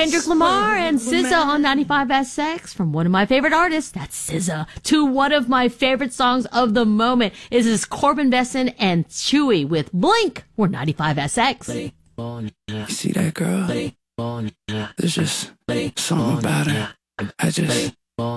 Kendrick Lamar and SZA on 95 SX from one of my favorite artists, that's SZA, to one of my favorite songs of the moment. This is Corbin Bessson and Chewy with Blink. We're 95 SX. You see that girl? There's just something about her. I just